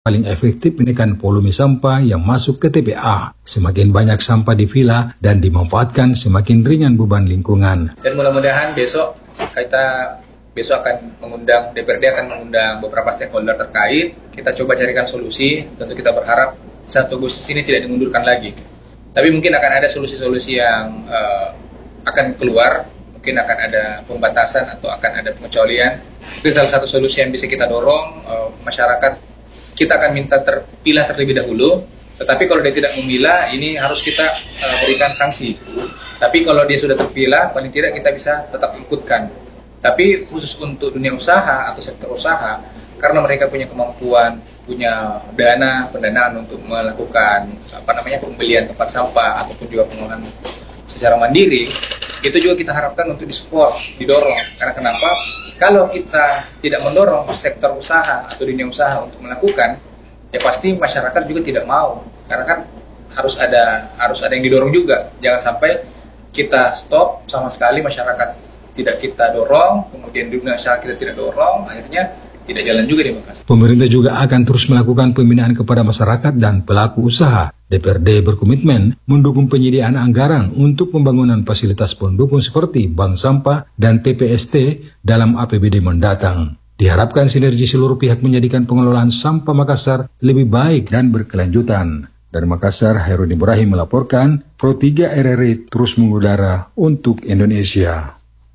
paling efektif menekan volume sampah yang masuk ke TPA. Semakin banyak sampah dipilah dan dimanfaatkan, semakin ringan beban lingkungan. Dan mudah-mudahan besok akan mengundang, DPRD akan mengundang beberapa stakeholder terkait. Kita coba carikan solusi. Tentu kita berharap 1 Agustus ini tidak dimundurkan lagi. Tapi mungkin akan ada solusi-solusi yang akan keluar. Mungkin akan ada pembatasan atau akan ada pengecualian. Itu salah satu solusi yang bisa kita dorong. Masyarakat kita akan minta terpilah terlebih dahulu. Tetapi kalau dia tidak memilah, ini harus kita berikan sanksi. Tapi kalau dia sudah terpilah, paling tidak kita bisa tetap ikutkan. Tapi khusus untuk dunia usaha atau sektor usaha, karena mereka punya kemampuan, punya pendanaan untuk melakukan pembelian tempat sampah ataupun juga pengolahan secara mandiri, itu juga kita harapkan untuk disupport, didorong. Karena kenapa? Kalau kita tidak mendorong sektor usaha atau dunia usaha untuk melakukan, ya pasti masyarakat juga tidak mau. Karena kan harus ada yang didorong juga. Jangan sampai kita stop sama sekali, masyarakat tidak kita dorong, kemudian dunia usaha kita tidak dorong, akhirnya tidak jalan juga di Makassar. Pemerintah juga akan terus melakukan pembinaan kepada masyarakat dan pelaku usaha. DPRD berkomitmen mendukung penyediaan anggaran untuk pembangunan fasilitas pendukung seperti bank sampah dan TPST dalam APBD mendatang. Diharapkan sinergi seluruh pihak menjadikan pengelolaan sampah Makassar lebih baik dan berkelanjutan. Dari Makassar, Hairudin Ibrahim melaporkan, Pro 3 RRI terus mengudara untuk Indonesia.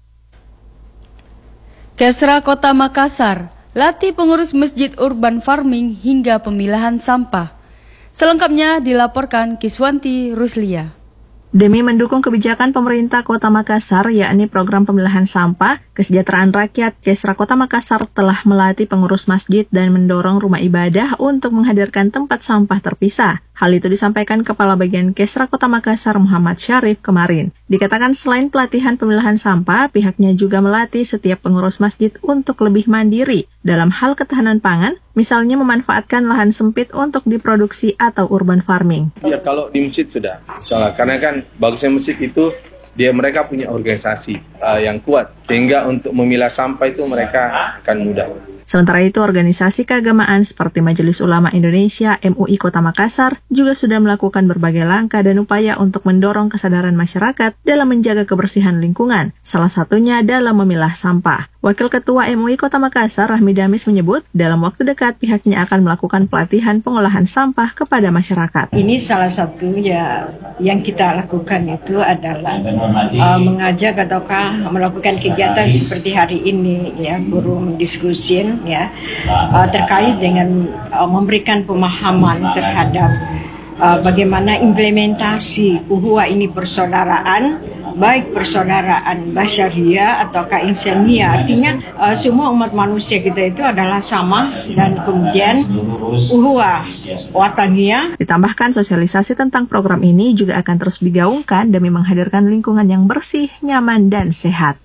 Kesra Kota Makassar latih pengurus masjid urban farming hingga pemilahan sampah. Selengkapnya dilaporkan Kiswanti Ruslia. Demi mendukung kebijakan pemerintah Kota Makassar, yakni program pemilahan sampah, kesejahteraan rakyat, Kesra Kota Makassar telah melatih pengurus masjid dan mendorong rumah ibadah untuk menghadirkan tempat sampah terpisah. Hal itu disampaikan Kepala Bagian Kesra Kota Makassar Muhammad Syarif kemarin. Dikatakan selain pelatihan pemilahan sampah, pihaknya juga melatih setiap pengurus masjid untuk lebih mandiri dalam hal ketahanan pangan, misalnya memanfaatkan lahan sempit untuk diproduksi atau urban farming. Ya kalau di masjid sudah, misalnya karena kan bagusnya masjid itu mereka punya organisasi yang kuat, sehingga untuk memilah sampah itu mereka akan mudah. Sementara itu, organisasi keagamaan seperti Majelis Ulama Indonesia MUI Kota Makassar juga sudah melakukan berbagai langkah dan upaya untuk mendorong kesadaran masyarakat dalam menjaga kebersihan lingkungan, salah satunya dalam memilah sampah. Wakil Ketua MUI Kota Makassar, Rahmi Damis menyebut, dalam waktu dekat pihaknya akan melakukan pelatihan pengolahan sampah kepada masyarakat. Ini salah satu yang kita lakukan itu adalah mengajak ataukah melakukan kegiatan seperti hari ini, forum diskusi terkait dengan memberikan pemahaman terhadap bagaimana implementasi uhuah ini persaudaraan, baik persaudaraan basyariah ataukah insania, artinya semua umat manusia kita itu adalah sama, dan kemudian uhuah wataniyah. Ditambahkan sosialisasi tentang program ini juga akan terus digaungkan demi menghadirkan lingkungan yang bersih, nyaman, dan sehat.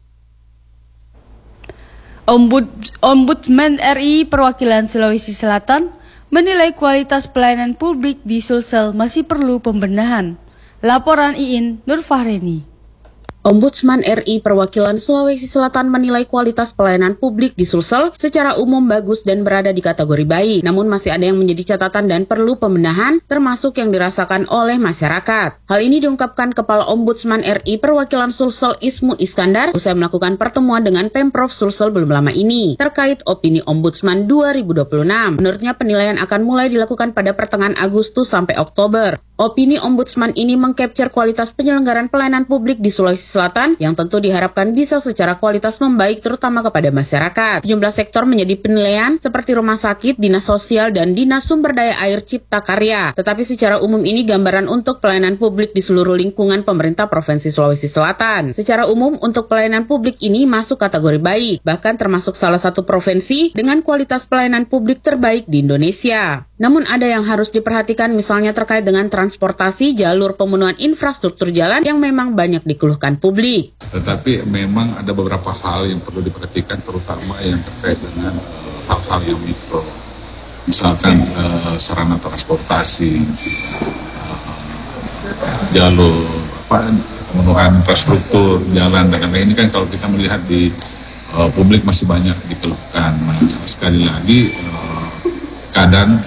Ombudsman RI Perwakilan Sulawesi Selatan menilai kualitas pelayanan publik di Sulsel masih perlu pembenahan. Laporan Iin Nurfahreni. Ombudsman RI Perwakilan Sulawesi Selatan menilai kualitas pelayanan publik di Sulsel secara umum bagus dan berada di kategori baik. Namun masih ada yang menjadi catatan dan perlu pembenahan, termasuk yang dirasakan oleh masyarakat. Hal ini diungkapkan Kepala Ombudsman RI Perwakilan Sulsel Ismu Iskandar usai melakukan pertemuan dengan Pemprov Sulsel belum lama ini terkait opini Ombudsman 2026. Menurutnya penilaian akan mulai dilakukan pada pertengahan Agustus sampai Oktober. Opini Ombudsman ini mengcapture kualitas penyelenggaraan pelayanan publik di Sulawesi Selatan yang tentu diharapkan bisa secara kualitas membaik terutama kepada masyarakat. Sejumlah sektor menjadi penilaian seperti rumah sakit, dinas sosial, dan dinas sumber daya air cipta karya. Tetapi secara umum ini gambaran untuk pelayanan publik di seluruh lingkungan pemerintah Provinsi Sulawesi Selatan. Secara umum untuk pelayanan publik ini masuk kategori baik, bahkan termasuk salah satu provinsi dengan kualitas pelayanan publik terbaik di Indonesia. Namun ada yang harus diperhatikan misalnya terkait dengan transportasi, jalur pemenuhan infrastruktur jalan yang memang banyak dikeluhkan publik. Tetapi memang ada beberapa hal yang perlu diperhatikan, terutama yang terkait dengan hal-hal yang mikro. Misalkan sarana transportasi, jalur, pemenuhan infrastruktur jalan, dan ini kan kalau kita melihat di publik masih banyak dikeluhkan. Sekali lagi keadaan